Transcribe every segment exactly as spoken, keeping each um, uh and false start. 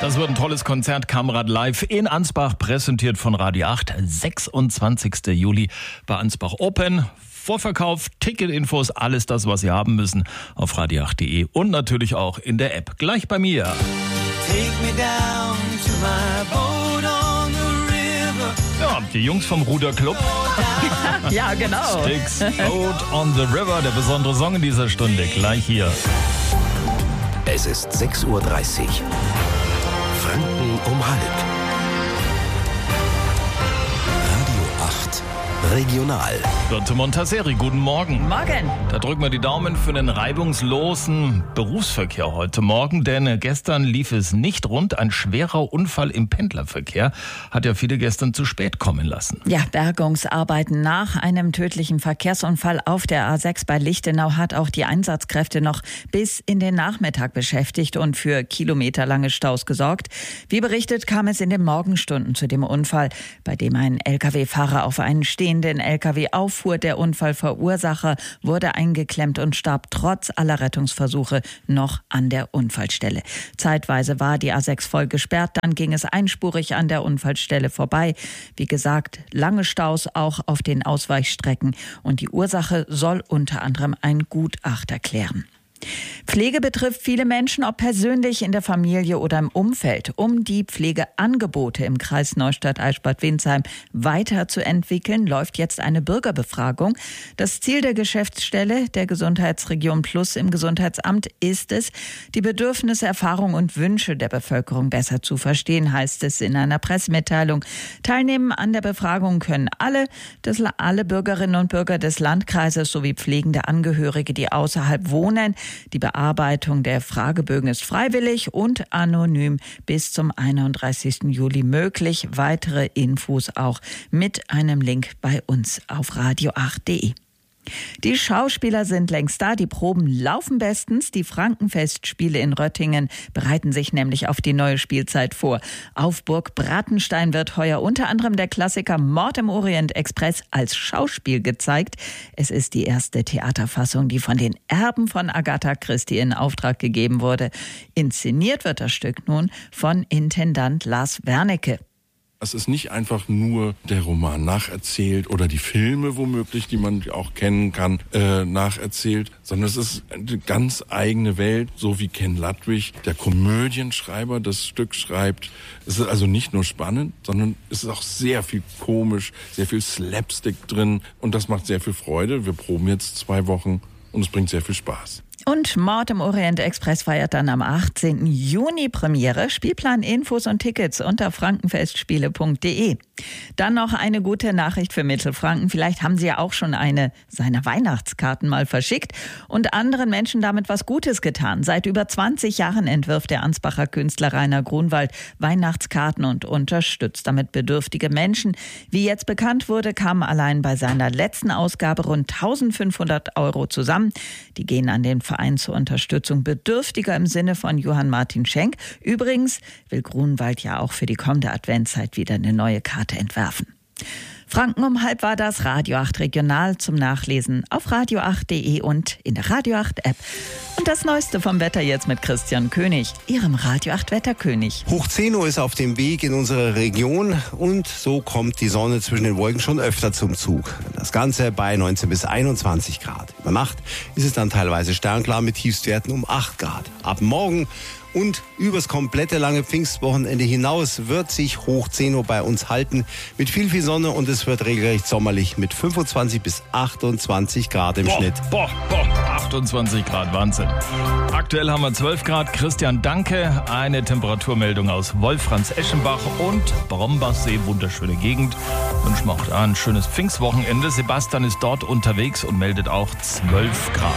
Das wird ein tolles Konzert, Kamerad Live in Ansbach, präsentiert von Radio acht, sechsundzwanzigsten Juli bei Ansbach Open. Vorverkauf, Ticketinfos, alles das, was Sie haben müssen, auf radio acht punkt de und natürlich auch in der App. Gleich bei mir. Take me down to my boat on the river. Ja, die Jungs vom Ruderclub. Ja, genau. Sticks, Boat on the River, der besondere Song in dieser Stunde, gleich hier. Es ist sechs Uhr dreißig. Franken um halb. Radio acht Regional. Dr. Montaseri, guten Morgen. Morgen. Da drücken wir die Daumen für einen reibungslosen Berufsverkehr heute Morgen, denn gestern lief es nicht rund. Ein schwerer Unfall im Pendlerverkehr hat ja viele gestern zu spät kommen lassen. Ja, Bergungsarbeiten nach einem tödlichen Verkehrsunfall auf der A sechs bei Lichtenau hat auch die Einsatzkräfte noch bis in den Nachmittag beschäftigt und für kilometerlange Staus gesorgt. Wie berichtet, kam es in den Morgenstunden zu dem Unfall, bei dem ein L K W-Fahrer auf einen stehenden L K W auffuhr. Der Unfallverursacher wurde eingeklemmt und starb trotz aller Rettungsversuche noch an der Unfallstelle. Zeitweise war die A sechs voll gesperrt, dann ging es einspurig an der Unfallstelle vorbei. Wie gesagt, lange Staus auch auf den Ausweichstrecken und die Ursache soll unter anderem ein Gutachter klären. Pflege betrifft viele Menschen, ob persönlich, in der Familie oder im Umfeld. Um die Pflegeangebote im Kreis Neustadt-Eichstätt-Winsheim weiterzuentwickeln, läuft jetzt eine Bürgerbefragung. Das Ziel der Geschäftsstelle der Gesundheitsregion Plus im Gesundheitsamt ist es, die Bedürfnisse, Erfahrungen und Wünsche der Bevölkerung besser zu verstehen, heißt es in einer Pressemitteilung. Teilnehmen an der Befragung können alle, das, alle Bürgerinnen und Bürger des Landkreises sowie pflegende Angehörige, die außerhalb wohnen. Die Bearbeitung der Fragebögen ist freiwillig und anonym bis zum einunddreißigsten Juli möglich. Weitere Infos auch mit einem Link bei uns auf radio acht punkt de. Die Schauspieler sind längst da, die Proben laufen bestens. Die Frankenfestspiele in Röttingen bereiten sich nämlich auf die neue Spielzeit vor. Auf Burg Bratenstein wird heuer unter anderem der Klassiker Mord im Orient Express als Schauspiel gezeigt. Es ist die erste Theaterfassung, die von den Erben von Agatha Christie in Auftrag gegeben wurde. Inszeniert wird das Stück nun von Intendant Lars Wernicke. Es ist nicht einfach nur der Roman nacherzählt oder die Filme womöglich, die man auch kennen kann, äh, nacherzählt, sondern es ist eine ganz eigene Welt, so wie Ken Ludwig, der Komödienschreiber, das Stück schreibt. Es ist also nicht nur spannend, sondern es ist auch sehr viel komisch, sehr viel Slapstick drin und das macht sehr viel Freude. Wir proben jetzt zwei Wochen und es bringt sehr viel Spaß. Und Mord im Orient Express feiert dann am achtzehnten Juni Premiere. Spielplan, Infos und Tickets unter frankenfestspiele punkt de. Dann noch eine gute Nachricht für Mittelfranken. Vielleicht haben Sie ja auch schon eine seiner Weihnachtskarten mal verschickt und anderen Menschen damit was Gutes getan. Seit über zwanzig Jahren entwirft der Ansbacher Künstler Rainer Grunwald Weihnachtskarten und unterstützt damit bedürftige Menschen. Wie jetzt bekannt wurde, kamen allein bei seiner letzten Ausgabe rund eintausendfünfhundert Euro zusammen. Die gehen an den Verein zur Unterstützung Bedürftiger im Sinne von Johann Martin Schenk. Übrigens will Grunwald ja auch für die kommende Adventszeit wieder eine neue Karte entwerfen. Franken um halb war das Radio acht Regional zum Nachlesen auf radio acht punkt de und in der Radio acht App. Und das Neueste vom Wetter jetzt mit Christian König, Ihrem Radio acht Wetterkönig. Hoch zehn Uhr ist auf dem Weg in unsere Region und so kommt die Sonne zwischen den Wolken schon öfter zum Zug. Das Ganze bei neunzehn bis einundzwanzig Grad. Über Nacht ist es dann teilweise sternklar mit Tiefstwerten um acht Grad. Ab morgen und übers komplette lange Pfingstwochenende hinaus wird sich Hoch zehn Uhr bei uns halten mit viel, viel Sonne und es wird regelrecht sommerlich mit fünfundzwanzig bis achtundzwanzig Grad im boah, Schnitt. Boah, boah, achtundzwanzig Grad, Wahnsinn. Aktuell haben wir zwölf Grad. Christian, danke. Eine Temperaturmeldung aus Wolframs-Eschenbach und Brombachsee, wunderschöne Gegend. Wünschen wir auch ein schönes Pfingstwochenende. Sebastian ist dort unterwegs und meldet auch zwölf Grad.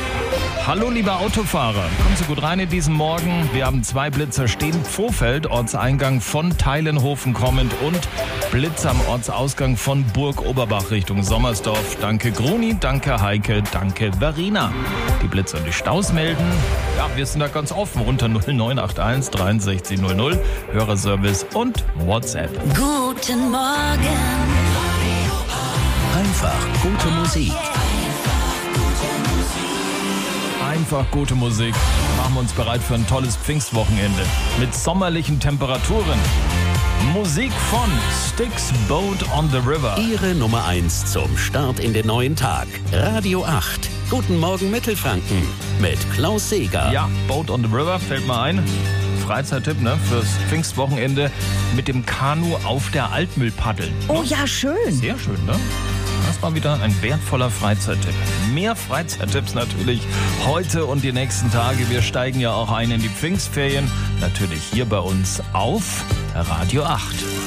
Hallo, liebe Autofahrer. Kommen Sie gut rein in diesen Morgen. Wir haben zwei Blitzer stehen. Pfohfeld, Ortseingang von Teilenhofen kommend und Blitz am Ortsausgang von Burg Oberbach Richtung Sommersdorf. Danke Gruni, danke Heike, danke Verena. Die Blitzer und die Staus melden. Ja, wir sind da ganz offen unter null neun acht eins dreiundsechzig null null. Hörerservice und WhatsApp. Guten Morgen. Einfach gute Musik. einfach gute Musik. Machen wir uns bereit für ein tolles Pfingstwochenende mit sommerlichen Temperaturen. Musik von Styx, Boat on the River. Ihre Nummer eins zum Start in den neuen Tag. Radio acht. Guten Morgen Mittelfranken mit Klaus Seeger. Ja, Boat on the River fällt mir ein. Freizeittipp, ne, fürs Pfingstwochenende mit dem Kanu auf der Altmühl paddeln. Oh ja, schön. Sehr schön, ne? Das war wieder ein wertvoller Freizeittipp. Mehr Freizeittipps natürlich heute und die nächsten Tage. Wir steigen ja auch ein in die Pfingstferien. Natürlich hier bei uns auf Radio acht.